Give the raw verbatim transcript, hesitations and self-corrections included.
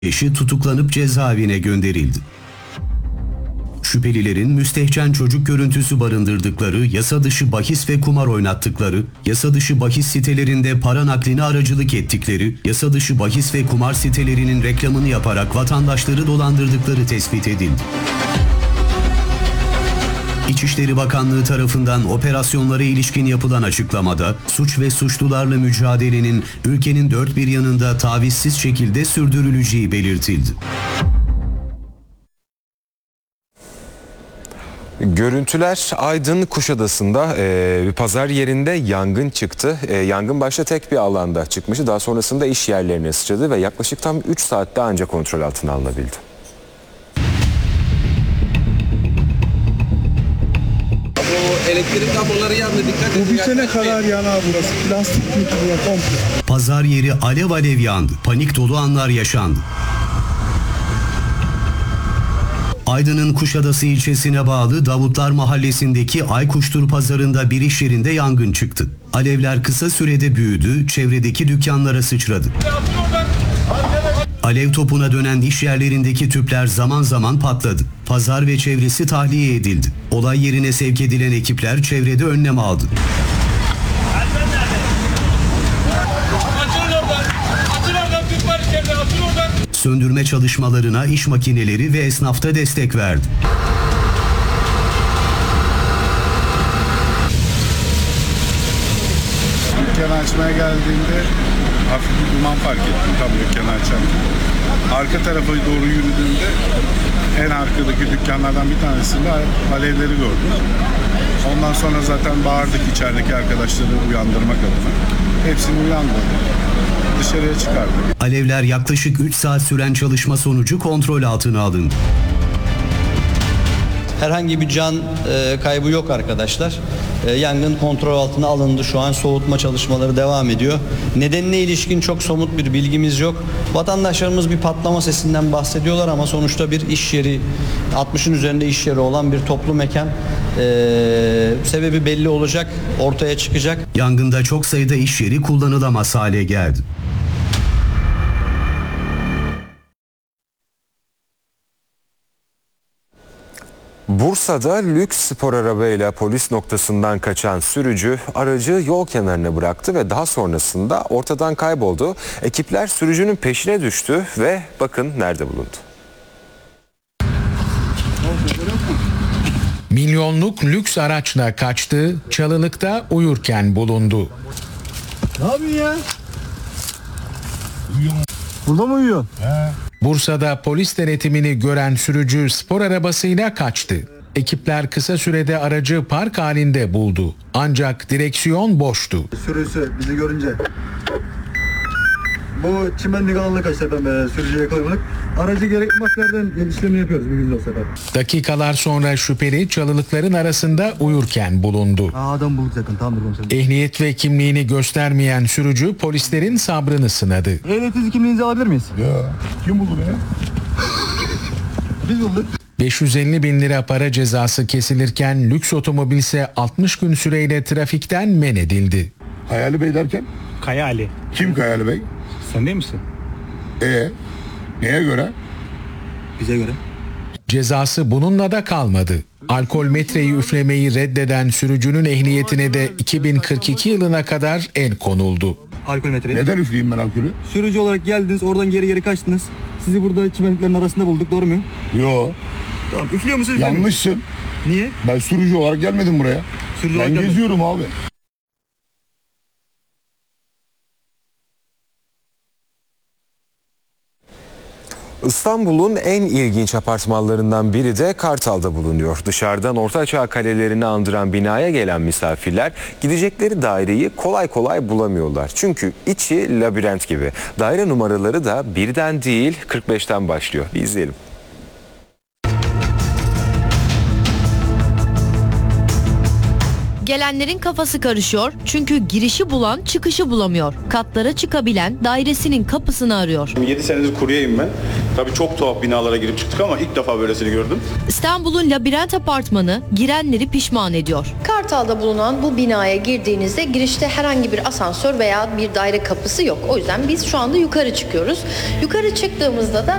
Eşi tutuklanıp cezaevine gönderildi. Şüphelilerin müstehcen çocuk görüntüsü barındırdıkları, yasa dışı bahis ve kumar oynattıkları, yasa dışı bahis sitelerinde para nakline aracılık ettikleri, yasa dışı bahis ve kumar sitelerinin reklamını yaparak vatandaşları dolandırdıkları tespit edildi. İçişleri Bakanlığı tarafından operasyonlara ilişkin yapılan açıklamada, suç ve suçlularla mücadelenin ülkenin dört bir yanında tavizsiz şekilde sürdürüleceği belirtildi. Görüntüler Aydın Kuşadası'nda e, bir pazar yerinde yangın çıktı. E, yangın başta tek bir alanda çıkmıştı. Daha sonrasında iş yerlerine sıçradı ve yaklaşık tam üç saatte ancak kontrol altına alınabildi. O elektrik kabloları yandı, dikkat edin. Bu bitene kadar yanar burası. Plastik kültürüne komple. Pazar yeri alev alev yandı. Panik dolu anlar yaşandı. Aydın'ın Kuşadası ilçesine bağlı Davutlar Mahallesi'ndeki Aykuştur Pazarı'nda bir iş yerinde yangın çıktı. Alevler kısa sürede büyüdü, çevredeki dükkanlara sıçradı. Alev topuna dönen iş yerlerindeki tüpler zaman zaman patladı. Pazar ve çevresi tahliye edildi. Olay yerine sevk edilen ekipler çevrede önlem aldı. Söndürme çalışmalarına iş makineleri ve esnafta destek verdi. Dükkanı açmaya geldiğimde hafif bir duman fark ettim tabii dükkanı açarken. Arka tarafa doğru yürüdüğümde en arkadaki dükkanlardan bir tanesinde alevleri gördüm. Ondan sonra zaten bağırdık içerideki arkadaşları uyandırmak adına. Hepsini uyandırdık. Dışarıya çıkardık. Alevler yaklaşık üç saat süren çalışma sonucu kontrol altına alındı. Herhangi bir can e, kaybı yok arkadaşlar. E, yangın kontrol altına alındı. Şu an soğutma çalışmaları devam ediyor. Nedenine ilişkin çok somut bir bilgimiz yok. Vatandaşlarımız bir patlama sesinden bahsediyorlar ama sonuçta bir iş yeri, altmışın üzerinde iş yeri olan bir toplu mekan. E, sebebi belli olacak, ortaya çıkacak. Yangında çok sayıda iş yeri kullanılamaz hale geldi. Bursa'da lüks spor arabayla polis noktasından kaçan sürücü aracı yol kenarına bıraktı ve daha sonrasında ortadan kayboldu. Ekipler sürücünün peşine düştü ve bakın nerede bulundu. Milyonluk lüks araçla kaçtı, çalılıkta uyurken bulundu. Ne yapıyorsun ya? Burada mı uyuyorsun? He. Bursa'da polis denetimini gören sürücü spor arabasıyla kaçtı. Ekipler kısa sürede aracı park halinde buldu. Ancak direksiyon boştu. Sürüsü bizi görünce bu çimenlik alanına kaçtı efendim, sürücüye yakalamadık. Aracı gerekli maddelerden işlemini yapıyoruz bir gün olsa efendim. Dakikalar sonra şüpheli çalılıkların arasında uyurken bulundu. Aa, adam bulduk zaten, tamamdır komiserim. Ehliyet ve kimliğini göstermeyen sürücü polislerin sabrını sınadı. Ehliyetsiz kimliğinizi alabilir miyiz? Ya kim buldu beni? Biz bulduk. beş yüz elli bin lira para cezası kesilirken lüks otomobil ise altmış gün süreyle trafikten men edildi. Hayali Bey derken? Kaya Ali. Kim Hayali Bey? Sen değil misin? Ee, neye göre? Bize göre. Cezası bununla da kalmadı. Alkol metreyi üflemeyi reddeden sürücünün ehliyetine de iki bin kırk iki yılına kadar el konuldu. Alkol metre. Neden üfleyeyim ben alkolü? Sürücü olarak geldiniz, oradan geri geri kaçtınız. Sizi burada çimenliklerin arasında bulduk, doğru mu? Yo. Tamam, üflüyor musunuz? Yanlışsın. Niye? Ben sürücü olarak gelmedim buraya. Sürücü ben olarak geziyorum abi. İstanbul'un en ilginç apartmanlarından biri de Kartal'da bulunuyor. Dışarıdan Ortaçağ kalelerini andıran binaya gelen misafirler gidecekleri daireyi kolay kolay bulamıyorlar. Çünkü içi labirent gibi. Daire numaraları da birden değil kırk beşten başlıyor. Bir izleyelim. Gelenlerin kafası karışıyor çünkü girişi bulan çıkışı bulamıyor. Katlara çıkabilen dairesinin kapısını arıyor. yedi senedir kuryeyim ben. Tabii çok tuhaf binalara girip çıktık ama ilk defa böylesini gördüm. İstanbul'un Labirent Apartmanı girenleri pişman ediyor. Kartal'da bulunan bu binaya girdiğinizde girişte herhangi bir asansör veya bir daire kapısı yok. O yüzden biz şu anda yukarı çıkıyoruz. Yukarı çıktığımızda da